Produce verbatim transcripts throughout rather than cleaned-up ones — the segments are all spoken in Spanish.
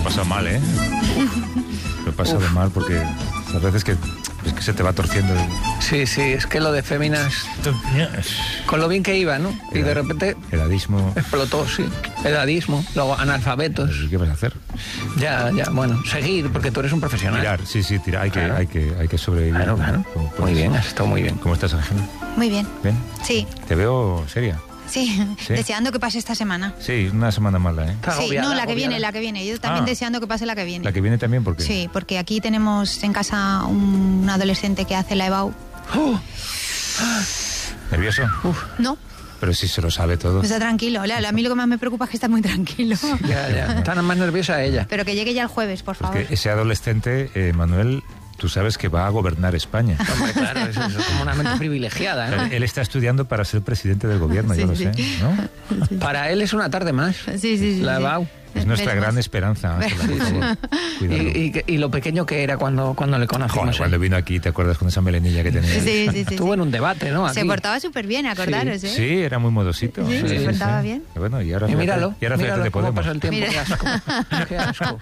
pasa mal, ¿eh? Lo he pasado Uf. mal porque a veces que, es que se te va torciendo. El... Sí, sí, es que lo de féminas... Con lo bien que iba, ¿no? Y de repente... Edadismo. Explotó, sí. Edadismo, luego analfabetos. ¿Qué vas a hacer? Ya, ya, bueno, seguir, porque tú eres un profesional. Tirar, sí, sí, tirar. Hay, claro. que, hay, que, hay que sobrevivir. Claro, claro. Muy bien, has estado muy bien. ¿Cómo estás, Ángela? Muy bien. ¿Bien? Sí. Te veo seria. Sí, sí, deseando que pase esta semana. Sí, una semana mala, ¿eh? Sí, agobiada, no, la que agobiada. viene, la que viene. Yo también ah, deseando que pase la que viene. ¿La que viene también? ¿Por qué? Sí, porque aquí tenemos en casa un adolescente que hace la E B A U. Uh. ¿Nervioso? Uf. No. Pero sí se lo sabe todo. Está tranquilo. A mí lo que más me preocupa es que está muy tranquilo. Sí, ya, ya. Está más nerviosa ella. Pero que llegue ya el jueves, por favor. Porque ese adolescente, eh, Manuel... Tú sabes que va a gobernar España. Hombre, claro, eso es como una mente privilegiada, ¿no? Él, él está estudiando para ser presidente del gobierno, sí, yo lo sí. sé, ¿no? Sí. Para él es una tarde más. Sí, sí, sí. La E B A U. Es nuestra gran más. esperanza, Ángela, por favor. Y, y, y lo pequeño que era cuando, cuando le conocimos. Joder, cuando vino aquí, ¿te acuerdas con esa melenilla que tenía? Sí, sí, sí. Estuvo sí. en un debate, ¿no? Aquí. Se portaba súper bien, acordaros, sí. ¿eh? Sí, era muy modosito. Sí, sí, se sí, portaba sí. bien. Y bueno, y ahora y fíjate, míralo, y ahora míralo fíjate, cómo podemos. pasa el tiempo. Qué asco. Qué asco.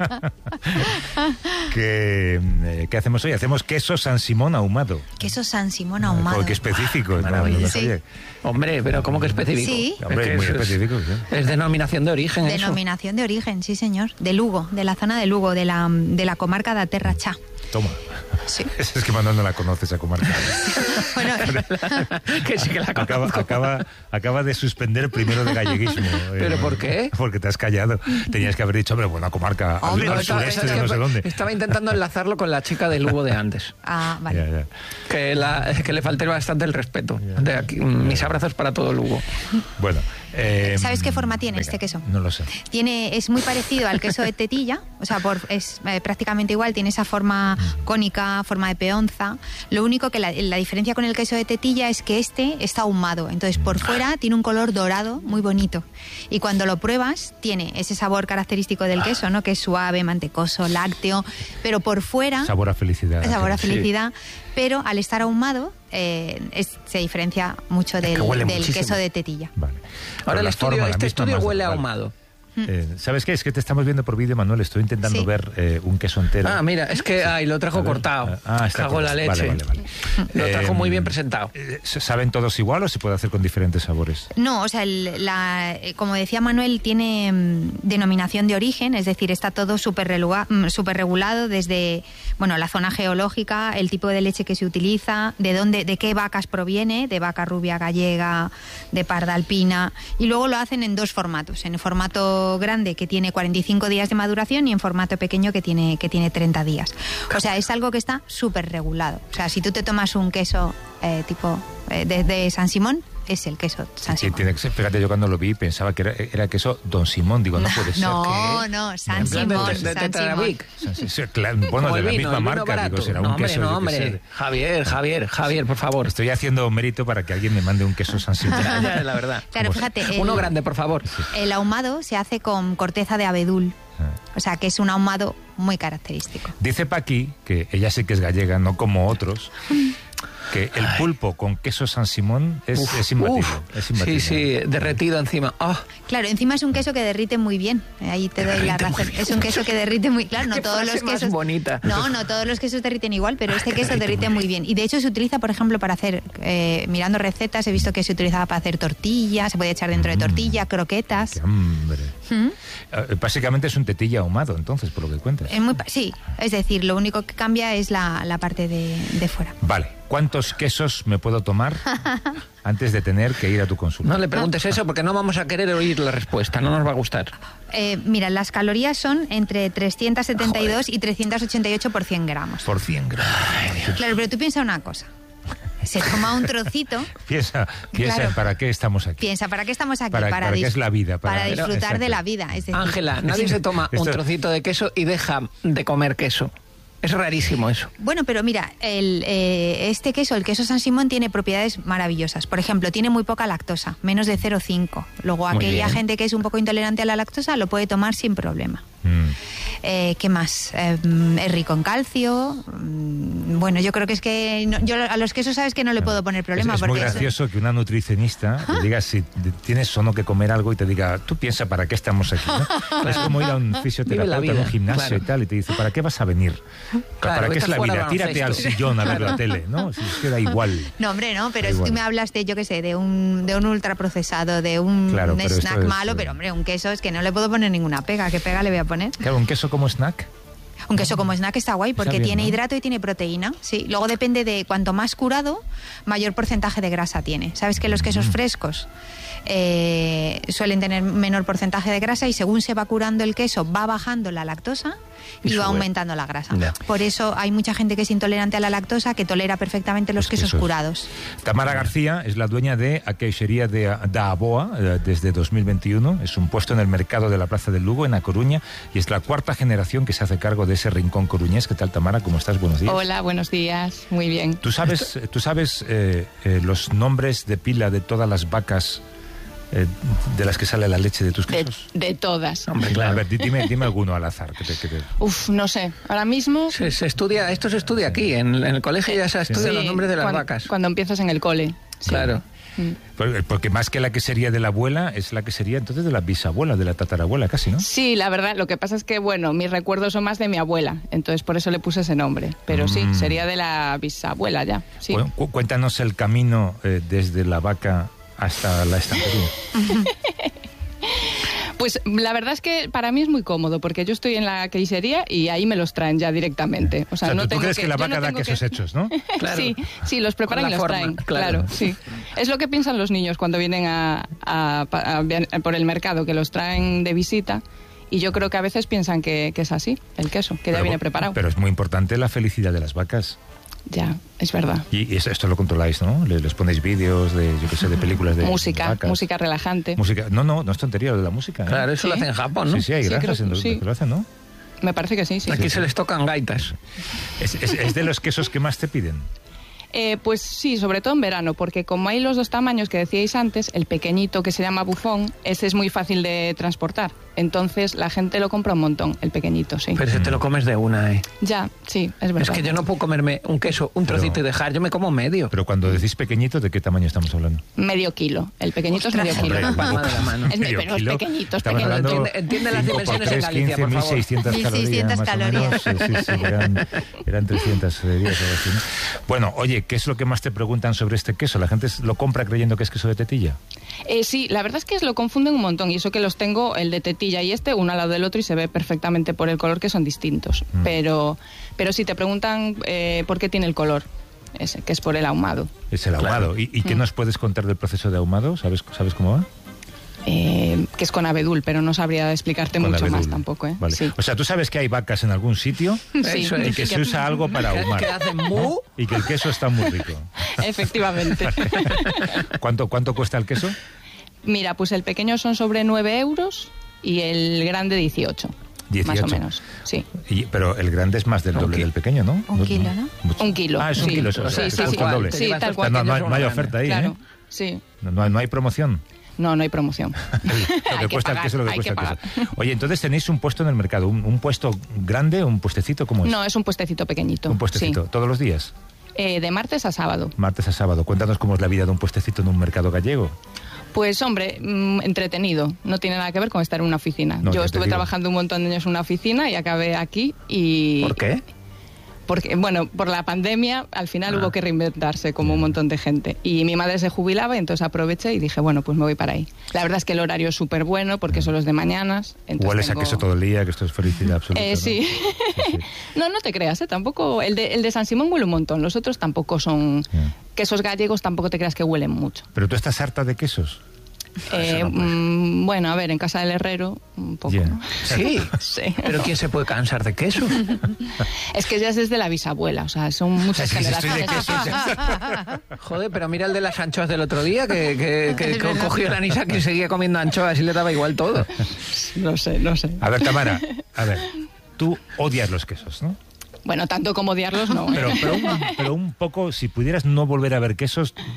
¿Qué, eh, ¿Qué hacemos hoy? Hacemos queso San Simón ahumado. Queso San Simón ahumado. Joder, qué específico. Ah, no, no, no sí. Hombre, pero ¿cómo que específico? Sí. Hombre, es que muy es, específico. Sí. Es denominación de origen. Denominación eso. de origen, sí, señor. De Lugo, de la zona de Lugo, de la, de la comarca de Terra Cha. Toma. Sí. Es que Manuel no la conoce esa comarca. Bueno, que sí que la acaba, acaba, acaba de suspender primero de galleguismo. ¿Pero eh, por qué? Porque te has callado. Tenías que haber dicho, hombre, buena comarca al, Hombre, al pues, sureste es de no que sé dónde. Estaba intentando enlazarlo con la chica de Lugo de antes. Ah, vale. Ya, ya. Que, la, que le falte bastante el respeto. De aquí, mis abrazos para todo Lugo. Bueno. Eh, ¿Sabes qué forma tiene venga, este queso? No lo sé. Tiene, es muy parecido al queso de tetilla, o sea, por, es eh, prácticamente igual, tiene esa forma cónica, forma de peonza. Lo único que la, la diferencia con el queso de tetilla es que este está ahumado, entonces por fuera tiene un color dorado muy bonito. Y cuando lo pruebas, tiene ese sabor característico del queso, ¿no? Que es suave, mantecoso, lácteo, pero por fuera... Sabor a felicidad. Sabor a sí. felicidad, pero al estar ahumado eh, es, se diferencia mucho del, del queso de tetilla. Vale. Ahora el estudio, forma, este estudio huele a vale. ahumado. Eh, ¿Sabes qué? Es que te estamos viendo por vídeo, Manuel. Estoy intentando Sí. ver eh, un queso entero. Ah, mira, es que Sí. ay, lo trajo cortado. Ah, está Cago en la cortado. leche. Vale, vale, vale. Lo trajo Eh, muy bien presentado. eh, ¿Saben todos igual o se puede hacer con diferentes sabores? No, o sea, el, la, eh, como decía Manuel, tiene mm, denominación de origen, es decir, está todo súper mm, súper regulado desde, bueno, la zona geológica, el tipo de leche que se utiliza, de dónde, de qué vacas proviene, de vaca rubia gallega, de parda alpina, y luego lo hacen en dos formatos, en el formato grande que tiene cuarenta y cinco días de maduración y en formato pequeño que tiene, que tiene treinta días. O sea, es algo que está súper regulado. O sea, si tú te tomas un queso eh, tipo eh, de, de San Simón, es el queso San Sí, Simón. tiene que ser. Fíjate, yo cuando lo vi pensaba que era, era queso Don Simón. Digo, no, no puede ser. No, que... no, San En plan de- Simón. de- de San Tetrabric. Simón. Sí, sí, claro, bueno, Como de el la vino, misma el vino marca, barato. digo, será no, un hombre, queso. no, yo qué hombre. sé. Javier, Javier, Javier, por favor. Estoy haciendo mérito para que alguien me mande un queso San Simón. Ya, ya, la verdad. Claro, fíjate, el, Uno grande, por favor. el ahumado se hace con corteza de abedul. O sea, que es un ahumado muy característico. Dice Paqui, que ella sí que es gallega, no como otros, que el pulpo con queso San Simón es, Uf, es imbatible. uf. Es imbatible. Sí, sí, derretido encima. Oh, Claro, encima es un queso que derrite muy bien. Ahí te doy la Derrite muy razón. bien. Es un queso que derrite muy... Claro, no Qué todos frase los más quesos... bonita. No, no todos los quesos derriten igual, pero este que queso derrite derrite muy muy bien. Y de hecho se utiliza, por ejemplo, para hacer... Eh, mirando recetas, he visto que se utilizaba para hacer tortillas, se puede echar dentro de tortilla, croquetas. Qué hambre. ¿Mm? Eh, Básicamente es un tetilla ahumado, entonces, por lo que cuentas. Es muy, pa- sí, es decir, lo único que cambia es la, la parte de, de fuera. Vale, ¿cuántos quesos me puedo tomar antes de tener que ir a tu consulta? no le preguntes eso porque no vamos a querer oír la respuesta, no nos va a gustar. Eh, mira, las calorías son entre trescientos setenta y dos y trescientos ochenta y ocho por cien gramos. Por cien gramos. Claro, pero tú piensa una cosa. Se toma un trocito. Piensa, piensa Claro. en para qué estamos aquí. Piensa, ¿para qué estamos aquí? Para- para qué dis- es la vida, para- Para disfrutar Exacto. de la vida. Es decir, Ángela, nadie se toma un Esto- trocito de queso y deja de comer queso. Es rarísimo eso. Bueno, pero mira, el, eh, este queso, el queso San Simón, tiene propiedades maravillosas. Por ejemplo, tiene muy poca lactosa, menos de cero coma cinco. Luego, Muy aquella bien. gente que es un poco intolerante a la lactosa lo puede tomar sin problema. Mm. Eh, ¿Qué más? Eh, es rico en calcio. Bueno, yo creo que es que no, yo a los quesos sabes que no le puedo poner problema. Es, es porque muy gracioso eso... que una nutricionista te diga si tienes o no que comer algo y te diga, tú piensa para qué estamos aquí, ¿no? Es como ir a un fisioterapeuta en un gimnasio, claro, y tal, y te dice, ¿para qué vas a venir? Claro, ¿Para qué es la vida? Tírate al sillón a ver la tele, ¿no? Si es que da igual. No, hombre, no, pero si tú me hablas de, yo qué sé, de un, de un ultraprocesado, de un, claro, un snack es, malo, pero hombre, un queso es que no le puedo poner ninguna pega. ¿Qué pega le voy a poner? Claro, un queso como snack. Un queso como snack está guay porque está bien, tiene ¿no? hidrato y tiene proteína. Sí, luego depende de cuanto más curado, mayor porcentaje de grasa tiene. Sabes que los quesos mm. frescos eh, suelen tener menor porcentaje de grasa y según se va curando el queso va bajando la lactosa y, y va aumentando la grasa. Yeah. Por eso hay mucha gente que es intolerante a la lactosa que tolera perfectamente los, los quesos, quesos curados. Tamara García es la dueña de a queixería de da Aboa eh, desde dos mil veintiuno. Es un puesto en el mercado de la Plaza del Lugo, en A Coruña, y es la cuarta generación que se hace cargo de ese rincón coruñés. ¿Qué tal, Tamara? ¿Cómo estás? Buenos días. Hola, buenos días. Muy bien. ¿Tú sabes, ¿tú sabes eh, eh, los nombres de pila de todas las vacas eh, de las que sale la leche de tus quesos? De, de todas. Hombre, claro. A ver, dime, dime alguno al azar. Que te, que te... Uf, no sé. Ahora mismo... Se, se estudia, esto se estudia aquí. En, en el colegio ya se estudian sí, los nombres de las cuando, vacas. Cuando empiezas en el cole. Sí. Claro. Porque más que la que sería de la abuela, es la que sería entonces de la bisabuela, de la tatarabuela casi, ¿no? Sí, la verdad, lo que pasa es que, bueno, mis recuerdos son más de mi abuela, entonces por eso le puse ese nombre. Pero mm. sí, sería de la bisabuela ya. Sí. Bueno, cu- cuéntanos el camino eh, desde la vaca hasta la estantería. Pues la verdad es que para mí es muy cómodo, porque yo estoy en la quesería y ahí me los traen ya directamente. O sea, o sea no ¿tú, tengo ¿tú crees que, que la vaca no da quesos que... hechos, no? Claro. Sí, sí, los preparan y los forma, traen. Claro. claro, sí. Es lo que piensan los niños cuando vienen a, a, a, a por el mercado, que los traen de visita. Y yo creo que a veces piensan que, que es así, el queso, que pero, ya viene preparado. Pero es muy importante la felicidad de las vacas. Ya, es verdad. Y, y esto lo controláis, ¿no? Les, les ponéis vídeos de, yo qué sé, de películas de música, de vacas. Música relajante. Música, no, no, no es tontería lo de la música. ¿eh? Claro, eso ¿Sí? lo hacen en Japón, ¿no? Sí, sí, hay sí, granjas creo, en sí. que lo hacen, ¿no? Me parece que sí, sí. Aquí sí, se sí. les tocan gaitas. ¿Es, es, es de los quesos que más te piden? Eh, pues sí, sobre todo en verano, porque como hay los dos tamaños que decíais antes, el pequeñito que se llama bufón, ese es muy fácil de transportar. Entonces la gente lo compra un montón, el pequeñito, sí. Pero si te lo comes de una, ¿eh? Ya, sí, es verdad. Es que yo no puedo comerme un queso, un trocito pero, y dejar, yo me como medio. Pero cuando decís pequeñito, ¿de qué tamaño estamos hablando? Medio kilo. El pequeñito Ostras, es medio kilo. Hombre, palma de la mano. Es medio pero kilo, es pequeñito, es pequeñito. Entiende, entiende las dimensiones en Galicia, por favor. mil seiscientas calorías. calorías. Sí, sí, sí, eran, eran trescientas calorías. Bueno, oye, ¿qué es lo que más te preguntan sobre este queso? ¿La gente lo compra creyendo que es queso de tetilla? Eh, sí, la verdad es que lo confunden un montón, y eso que los tengo, el de tetilla y este, uno al lado del otro, y se ve perfectamente por el color que son distintos. Mm. Pero, pero sí, te preguntan eh, por qué tiene el color ese, que es por el ahumado. Es el ahumado. Claro. ¿Y, y qué mm. nos puedes contar del proceso de ahumado? ¿Sabes, sabes cómo va? Eh, que es con abedul, pero no sabría explicarte con mucho abedul. Más tampoco, ¿eh? Vale. Sí. O sea, tú sabes que hay vacas en algún sitio sí. y que se usa algo para ahumar. Que hacen mu y que el queso está muy rico. Efectivamente. ¿Cuánto, ¿Cuánto cuesta el queso? Mira, pues el pequeño son sobre nueve euros y el grande dieciocho. dieciocho. Más o menos, sí. Y, pero el grande es más del doble del pequeño, ¿no? Un kilo, ¿no? Mucho. Un kilo. Ah, es un sí. kilo. Eso, sí, o sea, sí, es sí, el doble. Sí, tal cual. No, no, hay, no hay oferta ahí, claro, ¿eh? Sí. No, no, hay, no hay promoción. No, no hay promoción. Lo que cuesta el queso, lo que cuesta el queso. Oye, entonces tenéis un puesto en el mercado, un, un puesto grande, un puestecito, ¿cómo es? No, es un puestecito pequeñito. Un puestecito, sí. ¿Todos los días? Eh, de martes a sábado. Martes a sábado. Cuéntanos cómo es la vida de un puestecito en un mercado gallego. Pues hombre, mmm, entretenido. No tiene nada que ver con estar en una oficina. No, Yo estuve trabajando un montón de años en una oficina y acabé aquí y... ¿Por qué? Porque, bueno, por la pandemia al final ah. hubo que reinventarse como un montón de gente. Y mi madre se jubilaba y entonces aproveché y dije, bueno, pues me voy para ahí. La verdad es que el horario es súper bueno porque son los de mañanas. Hueles tengo... a queso todo el día, que esto es felicidad absoluta. Eh, sí. ¿no? sí, sí. no, no te creas, ¿eh? Tampoco... El de, el de San Simón huele un montón. Los otros tampoco son... Yeah. Quesos gallegos tampoco te creas que huelen mucho. ¿Pero tú estás harta de quesos? Eh, no mmm, bueno, a ver, en casa del herrero, un poco. Yeah. ¿no? Sí, sí. Pero ¿quién se puede cansar de queso? Es que ya es desde la bisabuela, o sea, son muchas sí, generaciones. Sí, Joder, pero mira el de las anchoas del otro día, que, que, que co cogió la Nisa que seguía comiendo anchoas y le daba igual todo. No sé, no sé. A ver, Tamara, a ver, tú odias los quesos, ¿no? Bueno, tanto como odiarlos, no. Pero, pero, un, pero un poco, si pudieras no volver a ver quesos,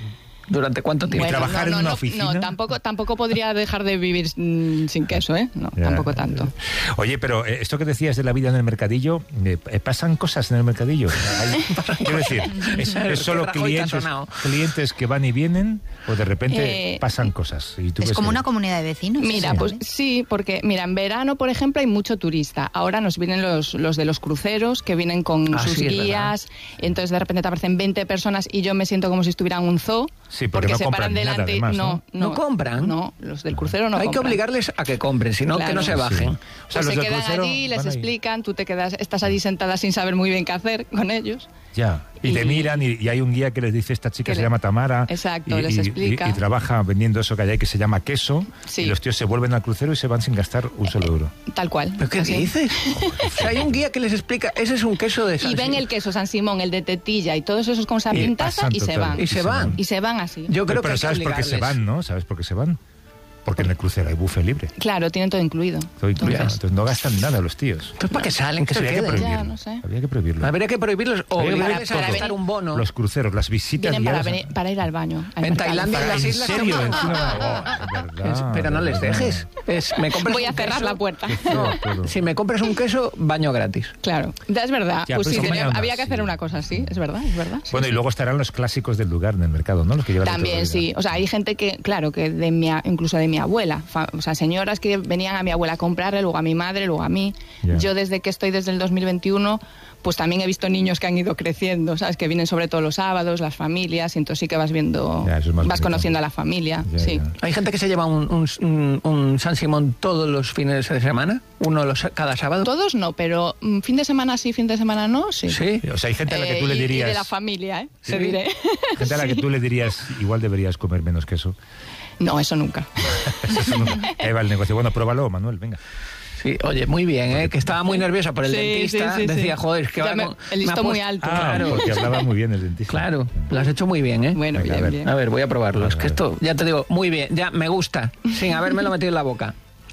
¿Durante cuánto tiempo? ¿Y trabajar en una oficina? No, tampoco, tampoco podría dejar de vivir mm, sin queso, ¿eh? No, Ya, tampoco tanto. ya. Oye, pero eh, esto que decías de la vida en el mercadillo, eh, eh, ¿pasan cosas en el mercadillo? Hay- quiero decir, ¿es, es solo Qué Rajoy te ha clientes, sonado. clientes que van y vienen o de repente Eh, pasan cosas? Y tú Es ves como que- una comunidad de vecinos. Mira, ¿sí? pues sí, porque mira, en verano, por ejemplo, hay mucho turista. Ahora nos vienen los, los de los cruceros que vienen con Ah, sus sí, es guías. Entonces de repente te aparecen veinte personas y yo me siento como si estuviera en un zoo. Sí, porque no se compran paran nada, delante. además, ¿no? ¿No compran? No, los del crucero no Hay que compran. obligarles a que compren, si no, que Claro. no se Sí. bajen. O sea, Pues los se del quedan crucero allí, les van ahí. explican, tú te quedas, estás allí sentada sin saber muy bien qué hacer con ellos. Ya, y, te Y- miran y, y hay un guía que les dice, esta chica Que se le- llama Tamara. Exacto, y, les y- explica. Y, y trabaja vendiendo eso que hay ahí que se llama queso. Sí. Y los tíos se vuelven al crucero y se van sin gastar un solo euro. Tal cual. ¿Pero qué así. dices? O sea, hay un guía que les explica, ese es un queso de San Y ven Simón. el queso San Simón, el de tetilla y todos esos con Y sapintaza pasan y se total. van. Y se van. Y se van así. Yo creo pero que hay ¿sabes que por qué se obligarles. van, no? ¿Sabes por qué se van? Porque en el crucero hay buffet libre. Claro, tienen todo incluido. Todo incluido. Entonces- Entonces no gastan nada los tíos. Entonces, ¿para qué salen? Que se Habría que queden. prohibirlo. Ya, no sé. Habría que prohibirlo. Habría que prohibirlos o Habría que obligarles a prohibir gastar todo. un bono. Los cruceros, las visitas Vienen para, guiadas. venir- para ir al baño. al En mercado. Tailandia Para- las ¿En islas serio? son- Encima, oh, es verdad, Pero no de les verdad. dejes. Es, me compras Voy a un cerrar queso- la puerta. Qué feo todo. Si me compras un queso, baño gratis. Claro, ya es verdad. Ya, pues pero sí, son tenía- mañanas, había que hacer sí. una cosa así, es verdad, es verdad. sí, Bueno, y sí. luego estarán los clásicos del lugar en el mercado, ¿no? Los que llevan de También toda la sí, vida. o sea, hay gente que, claro, que de mi, a- incluso de mi abuela, fa- o sea, señoras que venían a mi abuela a comprarle, luego a mi madre, luego a mí. Ya. Yo desde que estoy desde el dos mil veintiuno, pues también he visto niños que han ido creciendo, ¿sabes? Que vienen sobre todo los sábados, las familias, y entonces sí que vas viendo, Ya, eso es más vas bonito. conociendo a la familia, Ya, sí. ya. Hay gente que se lleva un, un, un- un San Simón todos los fines de semana, uno los, cada sábado. Todos no, pero mm, fin de semana sí, fin de semana no, sí. Sí. O sea, hay gente a la que Eh, tú le y- dirías... y de la familia, ¿eh? Sí. Te diré. Gente a la que tú le dirías, igual deberías comer menos queso. No, eso nunca. Eso no- Ahí va el negocio. Bueno, pruébalo, Manuel, venga. Sí, oye, muy bien, ¿eh? Que estaba muy nerviosa por el Sí, dentista. sí, sí, Decía, sí. joder, es que Ya va me- con- el me ha listón muy puesto- alto. Ah, Claro, porque hablaba muy bien el dentista. claro, lo has hecho muy bien, ¿eh? Bueno, Venga, a bien, ver. bien. A ver, voy a probarlo. A Es ver, que a ver. esto, ya te digo, muy bien, ya me gusta, sin habérmelo metido en la boca.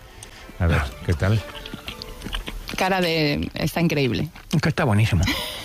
A ver, ¿qué tal? Cara de... Está increíble. Es que está buenísimo.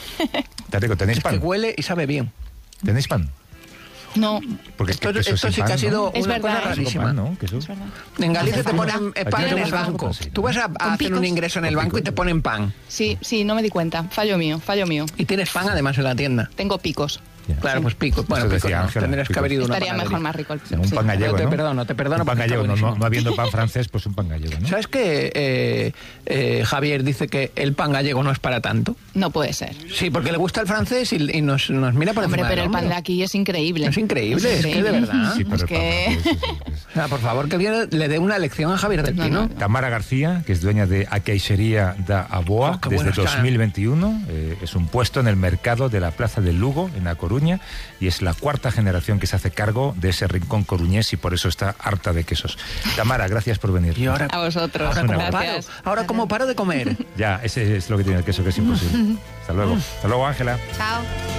Te digo, ¿tenéis Es que pan? huele y sabe bien. ¿Tenéis pan? No, Porque Esto, queso esto sin sí que pan, ha sido ¿no? Es una verdad, cosa ¿eh? rarísima. Pan, ¿no? Queso. es verdad. En Galicia te Pan. ponen eh, Aquí pan no en te el gusta banco. pan, sí, ¿no? Tú vas a, a hacer picos. un ingreso en el Con banco y picos. te ponen pan. Sí, sí, no me di cuenta. Fallo mío, fallo mío. Y tienes pan además en la tienda. Tengo picos. Ya. Claro, pues picos. Bueno, Eso picos decía no. Ángela, Tendrías que picos. haber ido a una Estaría panadería. mejor más rico el Sí, un sí. pan gallego, te ¿no? perdono, te perdono Un pan porque está gallego, no, no, buenísimo. no habiendo pan francés, pues un pan gallego, ¿no? ¿Sabes que eh, eh, Javier dice que el pan gallego no es para tanto? No puede ser. Sí, porque le gusta el francés y, y nos, nos mira por Hombre, encima pero del el pan hombro. de aquí es increíble. Es increíble, es que de verdad. Sí, pero Es el pan que- francés, sí, sí, sí. O sea, por favor, que alguien le dé una lección a Javier del No, Pino. no, Tamara García, que es dueña de A Queixería da Aboa Oh, qué desde bueno está. dos mil veintiuno. Eh, es un puesto en el mercado de la Plaza del Lugo, en A Coruña, y es la cuarta generación que se hace cargo de ese rincón coruñés y por eso está harta de quesos. Tamara, gracias por venir. Y ahora, A vosotros. ahora como paro, Gracias. ahora como paro de comer. Ya, ese es lo que tiene el queso, que es imposible. Hasta luego. Hasta luego, Ángela. Chao.